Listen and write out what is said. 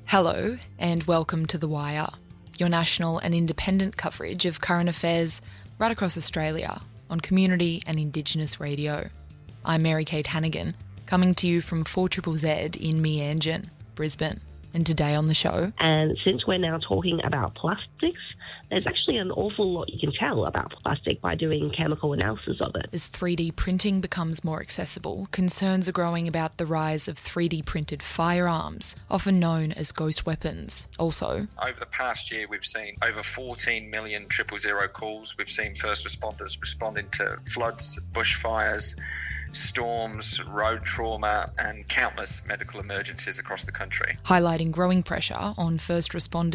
Hello and welcome to The Wire, your national and independent coverage of current affairs right across Australia on community and Indigenous radio. I'm Mary Kate Hannigan, coming to you from 4ZZZ in Meanjin, Brisbane. And today on the show... And since we're now talking about plastics, there's actually an awful lot you can tell about plastic by doing chemical analysis of it. As 3D printing becomes more accessible, concerns are growing about the rise of 3D printed firearms, often known as ghost weapons. Also, over the past year, we've seen over 14 million 000 calls. We've seen first responders responding to floods, bushfires, storms, road trauma and countless medical emergencies across the country. Highlighting growing pressure on first responders